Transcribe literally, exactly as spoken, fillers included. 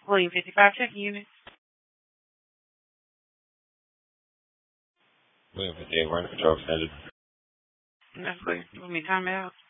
William fifty-five checking unit. William fifty-eight, running control extended. That's good. You want me to time it out?